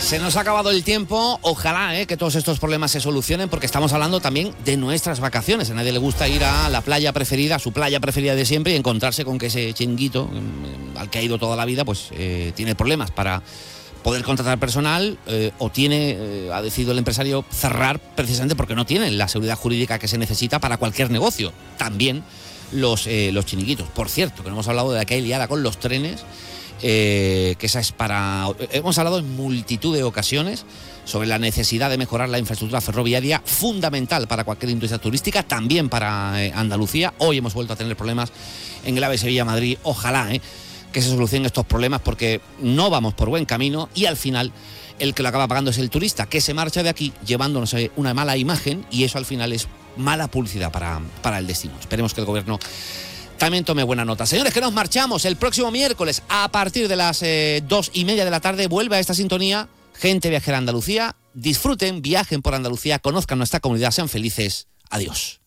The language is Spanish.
Se nos ha acabado el tiempo. Ojalá que todos estos problemas se solucionen, porque estamos hablando también de nuestras vacaciones. A nadie le gusta ir a la playa preferida, a su playa preferida de siempre, y encontrarse con que ese chiringuito al que ha ido toda la vida pues tiene problemas para poder contratar personal, o ha decidido el empresario cerrar precisamente porque no tienen la seguridad jurídica que se necesita para cualquier negocio. También los chiringuitos. Por cierto, que no hemos hablado de aquella liada con los trenes, que esa es para... Hemos hablado en multitud de ocasiones sobre la necesidad de mejorar la infraestructura ferroviaria, fundamental para cualquier industria turística, también para Andalucía. Hoy hemos vuelto a tener problemas en el AVE Sevilla-Madrid. Ojalá que se solucionen estos problemas, porque no vamos por buen camino y al final el que lo acaba pagando es el turista, que se marcha de aquí llevándonos una mala imagen, y eso al final es mala publicidad para el destino. Esperemos que el gobierno también tome buena nota. Señores, que nos marchamos. El próximo miércoles, a partir de las 2:30 de la tarde, vuelve a esta sintonía Gente Viajera Andalucía. Disfruten, viajen por Andalucía, conozcan nuestra comunidad, sean felices. Adiós.